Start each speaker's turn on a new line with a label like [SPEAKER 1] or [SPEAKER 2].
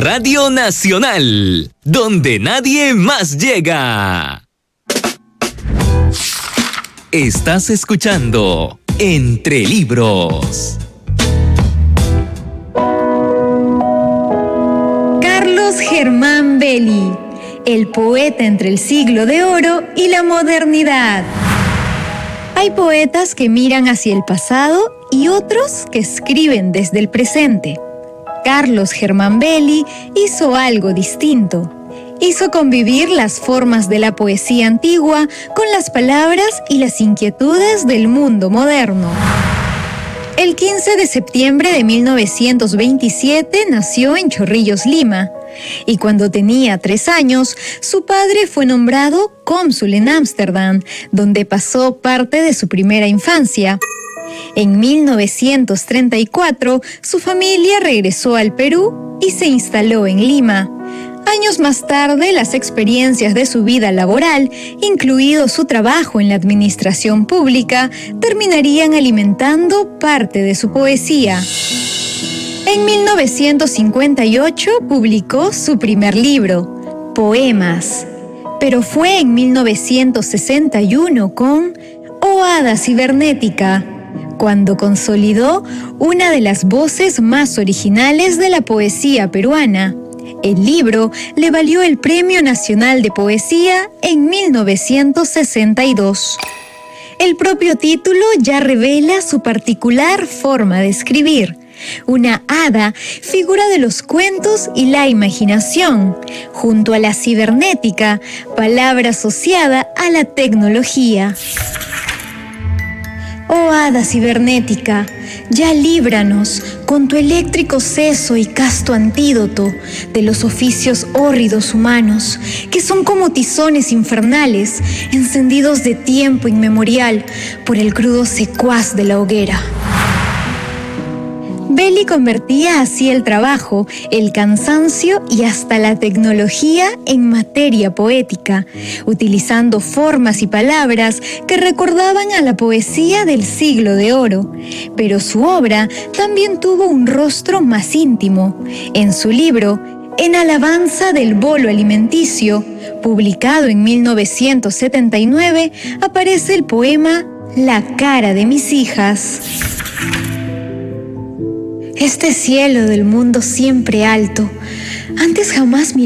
[SPEAKER 1] Radio Nacional, donde nadie más llega. Estás escuchando Entre Libros.
[SPEAKER 2] Carlos Germán Belli, el poeta entre el siglo de oro y la modernidad. Hay poetas que miran hacia el pasado y otros que escriben desde el presente. Carlos Germán Belli hizo algo distinto. Hizo convivir las formas de la poesía antigua con las palabras y las inquietudes del mundo moderno. El 15 de septiembre de 1927 nació en Chorrillos, Lima, y cuando tenía 3 años, su padre fue nombrado cónsul en Ámsterdam, donde pasó parte de su primera infancia. En 1934, su familia regresó al Perú y se instaló en Lima. Años más tarde, las experiencias de su vida laboral, incluido su trabajo en la administración pública, terminarían alimentando parte de su poesía. En 1958 publicó su primer libro, Poemas, pero fue en 1961 con Oh Hada Cibernética, cuando consolidó una de las voces más originales de la poesía peruana. El libro le valió el Premio Nacional de Poesía en 1962. El propio título ya revela su particular forma de escribir. Una hada, figura de los cuentos y la imaginación, junto a la cibernética, palabra asociada a la tecnología. Oh hada cibernética, ya líbranos con tu eléctrico seso y casto antídoto de los oficios hórridos humanos, que son como tizones infernales, encendidos de tiempo inmemorial por el crudo secuaz de la hoguera. Belli convertía así el trabajo, el cansancio y hasta la tecnología en materia poética, utilizando formas y palabras que recordaban a la poesía del siglo de oro. Pero su obra también tuvo un rostro más íntimo. En su libro, En alabanza del bolo alimenticio, publicado en 1979, aparece el poema La cara de mis hijas. Este cielo del mundo siempre alto, antes jamás miré